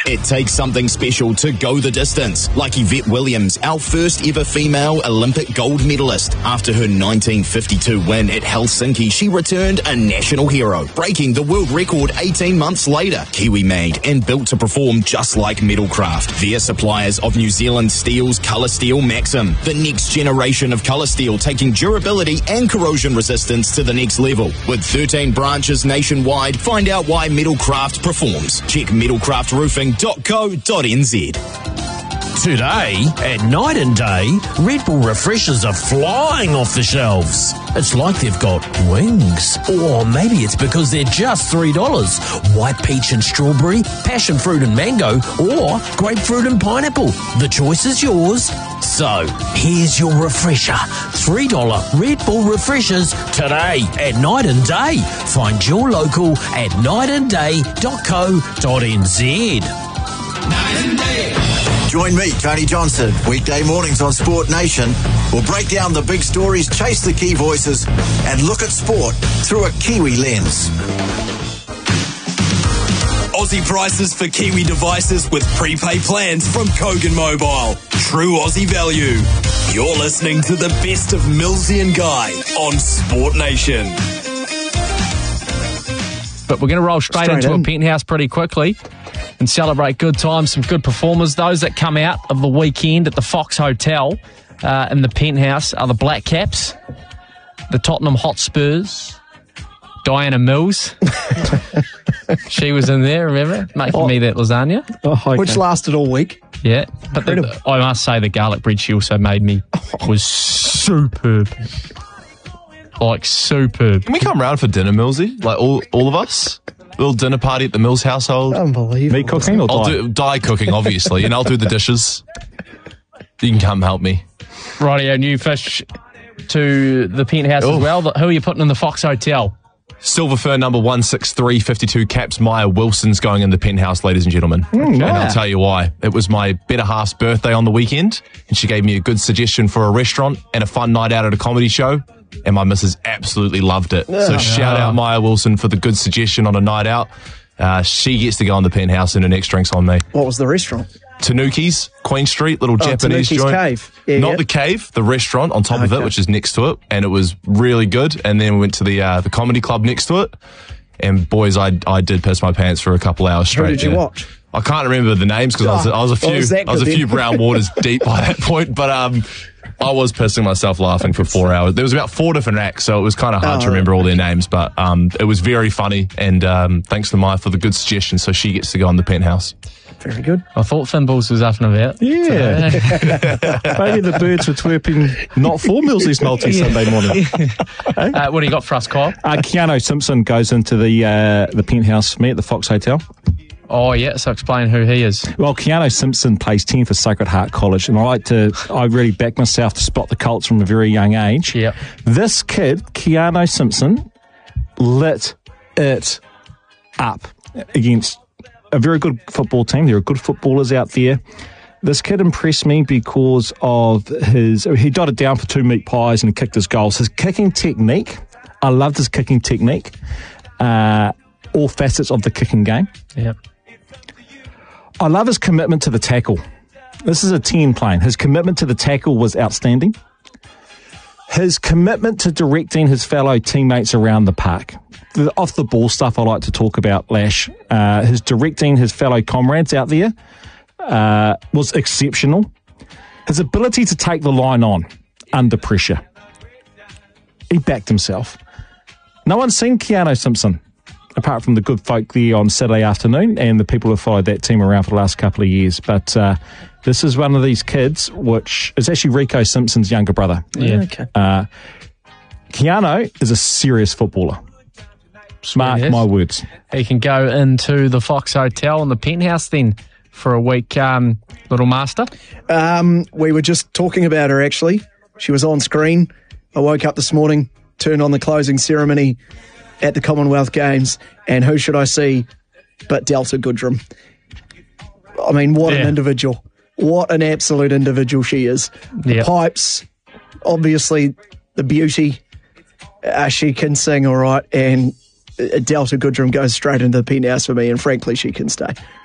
It takes something special to go the distance, like Yvette Williams, our first ever female Olympic gold medalist. After her 1952 win at Helsinki, she returned a national hero, breaking the world record 18 months later. Kiwi made and built to perform just like Metalcraft. They're suppliers of New Zealand Steel's Colour Steel Maxim, the next generation of colour steel, taking durability and corrosion resistance to the next level. With 13 branches nationwide, find out why Metalcraft performs. Check metalcraftroofing.co.nz. Today, at Night and Day, Red Bull refreshers are flying off the shelves. It's like they've got wings. Or maybe it's because they're just $3. White peach and strawberry, passion fruit and mango, or grapefruit and pineapple. The choice is yours. So, here's your refresher. $3 Red Bull refreshers today at Night and Day. Find your local at nightandday.co.nz. Night and Day. Join me, Tony Johnson, weekday mornings on Sport Nation. We'll break down the big stories, chase the key voices, and look at sport through a Kiwi lens. Aussie prices for Kiwi devices with prepaid plans from Kogan Mobile. True Aussie value. You're listening to the best of Millsy and Guy on Sport Nation. But we're going to roll straight into a penthouse pretty quickly and celebrate good times, some good performers. Those that come out of the weekend at the Fox Hotel in the penthouse are the Black Caps, the Tottenham Hotspurs, Diana Mills. She was in there, remember? Making me that lasagna. Which lasted all week. Yeah. But I must say the garlic bread she also made me was superb. Like, superb. Can we come round for dinner, Millsy? Like, all of us? Little dinner party at the Mills household. Unbelievable. Me cooking or I'll do Di cooking, obviously, and I'll do the dishes. You can come help me. Rightio, new fish to the penthouse as well. Who are you putting in the Fox Hotel? Silver Fur number 16352 Caps Maya Wilson's going in the penthouse, ladies and gentlemen. And I'll tell you why. It was my better half's birthday on the weekend, and she gave me a good suggestion for a restaurant and a fun night out at a comedy show. And my missus absolutely loved it. So shout out Maya Wilson for the good suggestion on a night out. She gets to go on the penthouse and her next drink's on me. What was the restaurant? Tanuki's, Queen Street, little Japanese Tanuki's joint. Cave. Yeah, Not the cave, the restaurant on top of it, which is next to it. And it was really good. And then we went to the comedy club next to it. And boys, I did piss my pants for a couple hours straight. Who did you watch? I can't remember the names because I was a few brown waters deep by that point. But I was pissing myself laughing for 4 hours. There was about 4 different acts, so it was kind of hard to remember all their names. But it was very funny. And thanks to Maya for the good suggestion. So she gets to go on the penthouse. Very good. I thought Finballs was up and about. Yeah. Maybe the birds were twerping not for Millsy's multi Sunday morning. What do you got for us, Kyle? Keanu Simpson goes into the penthouse for me at the Fox Hotel. Oh, yeah, so explain who he is. Well, Keanu Simpson plays 10 for Sacred Heart College, and I really back myself to spot the Colts from a very young age. Yep. This kid, Keanu Simpson, lit it up against a very good football team. There are good footballers out there. This kid impressed me because of he dotted down for 2 meat pies and kicked his goals. His kicking technique, I loved his kicking technique. All facets of the kicking game. Yep. I love his commitment to the tackle. This is a 10 playing. His commitment to the tackle was outstanding. His commitment to directing his fellow teammates around the park. The off the ball stuff I like to talk about, Lash. His directing his fellow comrades out there was exceptional. His ability to take the line on under pressure. He backed himself. No one's seen Keanu Simpson, apart from the good folk there on Saturday afternoon and the people who followed that team around for the last couple of years. But this is one of these kids, which is actually Rico Simpson's younger brother. Yeah. Okay. Keanu is a serious footballer. Mark my words. He can go into the Fox Hotel and the penthouse then for a week, little master. We were just talking about her, actually. She was on screen. I woke up this morning, turned on the closing ceremony at the Commonwealth Games, and who should I see but Delta Goodrum? I mean, what an individual. What an absolute individual she is. The pipes, obviously the beauty. She can sing all right, and Delta Goodrum goes straight into the penthouse for me, and frankly, she can stay.